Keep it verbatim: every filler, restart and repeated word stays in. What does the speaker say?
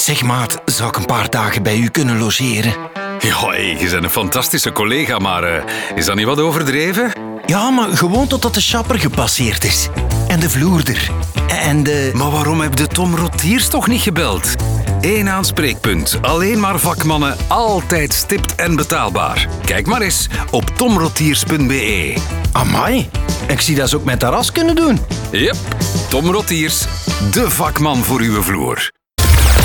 Zeg maat, zou ik een paar dagen bij u kunnen logeren? Ja, hey, je bent een fantastische collega, maar uh, is dat niet wat overdreven? Ja, maar gewoon totdat de chapper gepasseerd is. En de vloerder. En de... Maar waarom heb je Tom Rotiers toch niet gebeld? Eén aanspreekpunt. Alleen maar vakmannen, altijd stipt en betaalbaar. Kijk maar eens op tomrotiers punt b e. Amai, ik zie dat ze ook met terras kunnen doen. Yep, Tom Rotiers, de vakman voor uw vloer.